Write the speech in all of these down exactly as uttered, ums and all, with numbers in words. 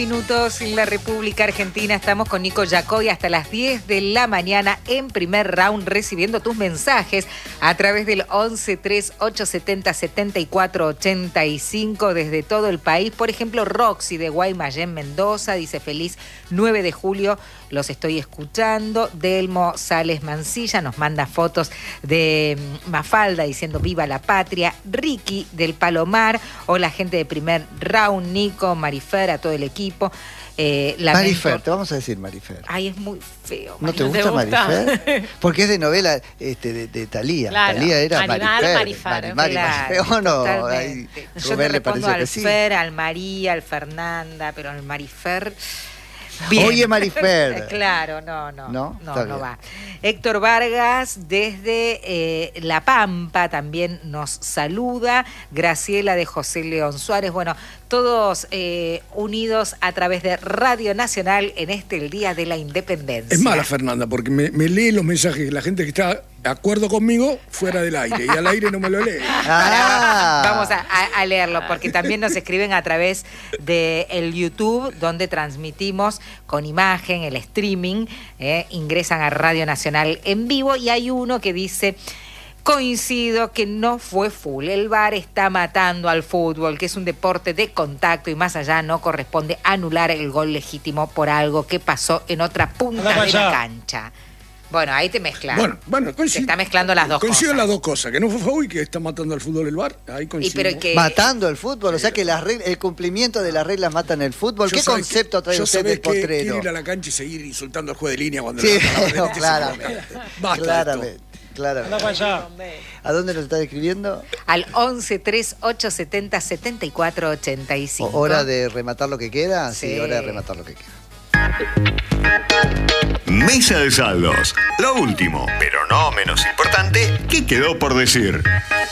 Minutos en la República Argentina, estamos con Nico Yacoy hasta las diez de la mañana en primer round recibiendo tus mensajes a través del once tres ocho setenta setenta y cuatro ochenta y cinco desde todo el país. Por ejemplo, Roxy de Guaymallén, Mendoza, dice feliz nueve de julio, los estoy escuchando. Delmo Sales Mancilla nos manda fotos de Mafalda diciendo viva la patria. Ricky del Palomar, hola gente de primer round, Nico, Marifer, a todo el equipo. Eh, Marifer, te vamos a decir Marifer. Ay, es muy feo. ¿No te gusta, gusta Marifer? Porque es de novela este, de, de Thalía. Claro. Thalía era Marimar, Marifer. Marifar. Mari, Claro, Marifer. Oh, no. Ay, yo te respondo al sí. Fer, al María, al Fernanda, pero al Marifer... Bien. Oye, Marifer. Claro, no, no, no, no, no, no va. Héctor Vargas desde eh, La Pampa también nos saluda. Graciela de José León Suárez. Bueno, todos eh, unidos a través de Radio Nacional en este el Día de la Independencia. Es mala, Fernanda, porque me, me lee los mensajes de la gente que está de acuerdo conmigo fuera del aire y al aire no me lo lee. Ah. Vamos a, a, a leerlo porque también nos escriben a través de el YouTube donde transmitimos con imagen, el streaming, eh, ingresan a Radio Nacional en vivo y hay uno que dice: coincido que no fue full, el V A R está matando al fútbol, que es un deporte de contacto y más allá no corresponde anular el gol legítimo por algo que pasó en otra punta de la cancha. Bueno, ahí te mezclan. Bueno, bueno, se está mezclando las dos coincido cosas. las dos cosas, que no fue foul y que está matando al fútbol el V A R. Ahí coincido. Y pero que... Matando el fútbol, o sea que las reglas, el cumplimiento de las reglas matan el fútbol. Yo ¿Qué concepto trae usted del potrero? Quiere ir a la cancha y seguir insultando al juez de línea cuando sí, le no, claramente. Basta claramente. Claramente. ¿A dónde nos está escribiendo? Al once tres ocho setenta setenta y cuatro ochenta y cinco. ¿Hora de rematar lo que queda? Sí, sí, hora de rematar lo que queda. Mesa de saldos. Lo último, pero no menos importante, ¿qué quedó por decir?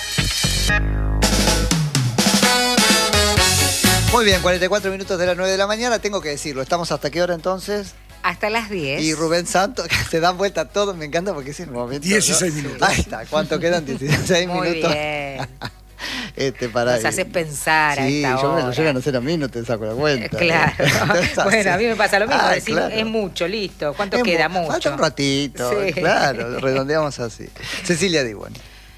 Muy bien, cuarenta y cuatro minutos de las nueve de la mañana, tengo que decirlo. ¿Estamos hasta qué hora entonces? Hasta las diez. Y Rubén Santos, que se dan vuelta todos, me encanta porque es el momento. dieciséis ¿no? minutos. Ahí está, ¿cuánto quedan? dieciséis Muy minutos. bien. Este, para Nos haces pensar sí, a esta yo hora. me lo llegan a hacer a mí, no te saco la cuenta. Claro. Bueno, a mí me pasa lo mismo. Ah, decir, claro. Es mucho, listo. ¿Cuánto Es queda? mu- Mucho. Falta un ratito, Sí. claro, redondeamos así. Cecilia Diwan.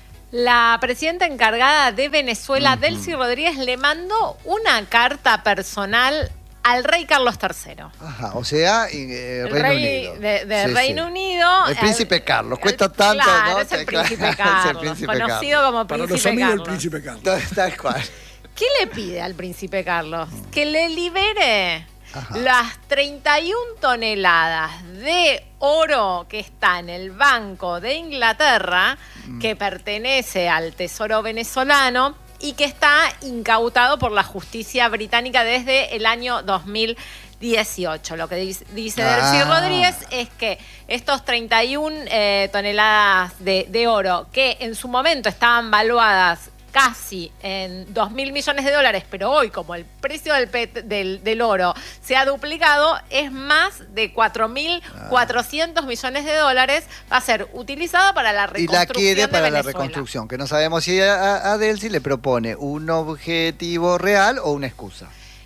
La presidenta encargada de Venezuela, Uh-huh. Delcy Rodríguez, le mandó una carta personal al rey Carlos tercero. Ajá, o sea, eh, El Reino rey Unido. de, de Sí, Reino sí. Unido. El príncipe Carlos, cuesta tanto, claro, ¿no? es el Claro, príncipe es el Carlos, príncipe conocido Carlos. como Para príncipe los amigos Carlos. el príncipe Carlos. Tal, tal cual. ¿Qué le pide al príncipe Carlos? Que le libere Ajá. las treinta y una toneladas de oro que está en el Banco de Inglaterra, mm. que pertenece al Tesoro venezolano y que está incautado por la justicia británica desde el año dos mil dieciocho. Lo que dice, dice Ah. Delcy Rodríguez es que estos treinta y una eh, toneladas de, de oro que en su momento estaban valuadas casi en dos mil millones de dólares, pero hoy como el precio del, pet, del, del oro se ha duplicado, es más de cuatro mil cuatrocientos millones de dólares, va a ser utilizada para la Y reconstrucción la quiere para de la Venezuela. reconstrucción, que no sabemos si a, a Delcy le propone un objetivo real o una excusa.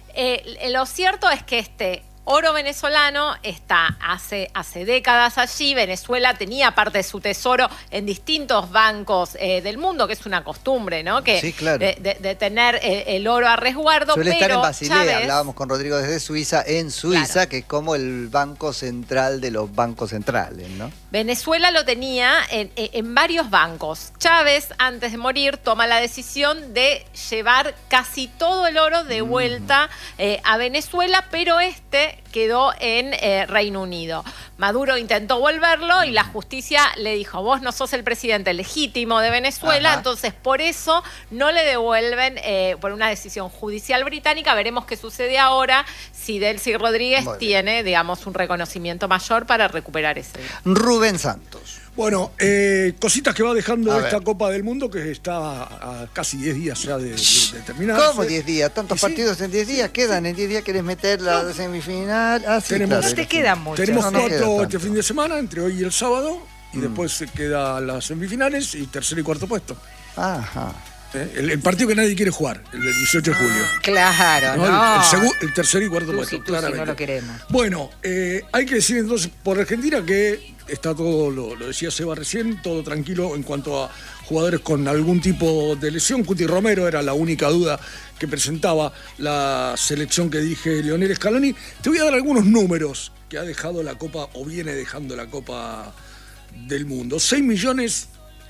Eh, lo cierto es que este oro venezolano está hace, hace décadas allí. Venezuela tenía parte de su tesoro en distintos bancos eh, del mundo, que es una costumbre, ¿no? Que Sí, claro. de, de, de tener el, el oro a resguardo. Suele pero estar en Basilea, Chávez, hablábamos con Rodrigo desde Suiza, en Suiza, Claro. que es como el banco central de los bancos centrales, ¿no? Venezuela lo tenía en, en varios bancos. Chávez, antes de morir, toma la decisión de llevar casi todo el oro de vuelta eh, a Venezuela, pero este quedó en eh, Reino Unido. Maduro intentó volverlo y la justicia le dijo: vos no sos el presidente legítimo de Venezuela, Ajá. entonces por eso no le devuelven eh, por una decisión judicial británica. Veremos qué sucede ahora, si Delcy Rodríguez Muy bien. tiene, digamos, un reconocimiento mayor para recuperar ese. Rubén Santos. Bueno, eh, cositas que va dejando A esta ver. Copa del Mundo, que está a casi diez días ya de, de, de terminarse. ¿Cómo diez días? ¿Tantos ¿Y sí? partidos en diez días? ¿Quedan en diez días? ¿Querés meter la semifinal? Ah, sí, Tenemos- claro. No te quedan muchos. Tenemos No, no queda cuatro tanto. este fin de semana, entre hoy y el sábado, y Mm. después se queda las semifinales y tercer y cuarto puesto. Ajá. ¿eh? El, el partido que nadie quiere jugar, el del dieciocho de julio. Claro, ¿no? no. El, el, segu- el tercer y cuarto Tú puesto, sí, tú sí, claramente. no lo queremos. Bueno, eh, hay que decir entonces por Argentina que está todo, lo, lo decía Seba recién, todo tranquilo en cuanto a jugadores con algún tipo de lesión. Cuti Romero era la única duda que presentaba la selección que dirige Lionel Scaloni. Te voy a dar algunos números que ha dejado la Copa o viene dejando la Copa del Mundo. seis millones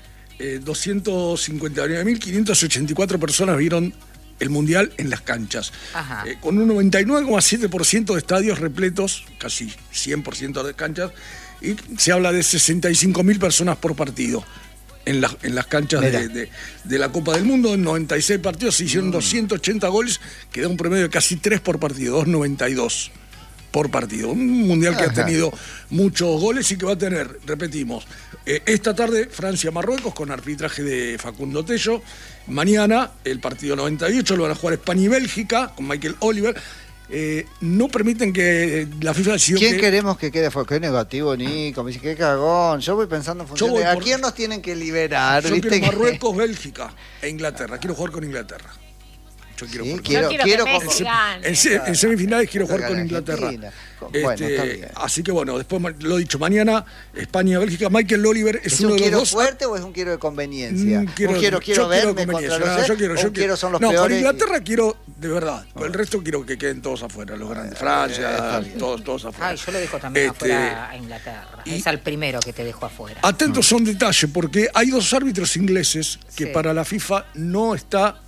doscientos cincuenta y nueve mil quinientas ochenta y cuatro personas vieron el Mundial en las canchas, eh, con un noventa y nueve coma siete por ciento de estadios repletos, casi cien por ciento de canchas, y se habla de sesenta y cinco mil personas por partido en, la, en las canchas de, de, de la Copa del Mundo. En noventa y seis partidos se hicieron mm. doscientos ochenta goles, que da un promedio de casi tres por partido, doscientos noventa y dos por partido. Un mundial Ajá. que ha tenido muchos goles y que va a tener, repetimos, eh, esta tarde Francia-Marruecos con arbitraje de Facundo Tello. Mañana el partido noventa y ocho lo van a jugar España y Bélgica con Michael Oliver. Eh, no permiten que la FIFA decidió ¿Quién que... queremos que quede fuera? Qué negativo, Nico. Me dice, qué cagón. Yo voy pensando en función de por... a quién nos tienen que liberar. Yo ¿viste? quiero Marruecos, Bélgica e Inglaterra. Quiero jugar con Inglaterra. Yo quiero, sí, jugar quiero, Yo quiero, quiero que con... Messi en, gane. en, en, en semifinales quiero jugar con Inglaterra. Este, bueno, está bien. Así que bueno, después lo dicho, mañana España, Bélgica. Michael Oliver es, ¿Es uno un de quiero los dos. fuerte o es un quiero de conveniencia? Mm, quiero, un quiero, quiero yo verme quiero contra no, los yo quiero, o yo un quiero son los no, peores. con Inglaterra quiero de verdad. Con el resto quiero que queden todos afuera, los grandes. Francia, eh, todos, todos afuera. Ay, yo lo dejo también este, afuera a Inglaterra. y, es al primero que te dejo afuera. Atentos a un detalle, porque hay dos árbitros ingleses que sí. para la FIFA no está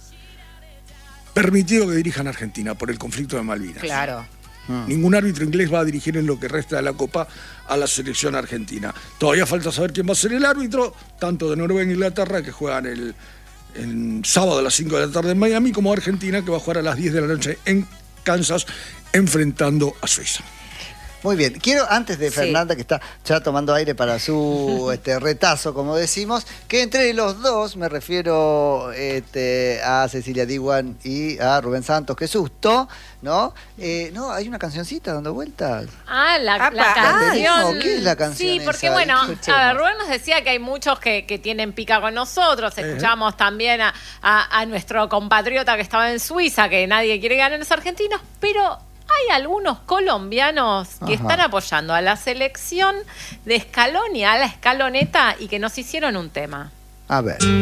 permitido que dirijan a Argentina por el conflicto de Malvinas. Claro. Mm. Ningún árbitro inglés va a dirigir en lo que resta de la Copa a la selección argentina. Todavía falta saber quién va a ser el árbitro, tanto de Noruega e Inglaterra, que juegan el, el sábado a las cinco de la tarde en Miami, como Argentina, que va a jugar a las diez de la noche en Kansas, enfrentando a Suiza. Muy bien, quiero antes de Sí. Fernanda, que está ya tomando aire para su este, retazo, como decimos, que entre los dos, me refiero este, a Cecilia Diwan y a Rubén Santos, qué susto, ¿no? Eh, no, hay una cancioncita dando vueltas. Ah, la, Apa, la canción. no, ¿qué es la canción Sí, porque esa? bueno, Escuchemos. a ver, Rubén nos decía que hay muchos que, que tienen pica con nosotros. Escuchamos también a, a, a nuestro compatriota que estaba en Suiza, que nadie quiere ganar los argentinos, pero hay algunos colombianos que Ajá. están apoyando a la selección de Scaloni, a la escaloneta, y que nos hicieron un tema. A ver.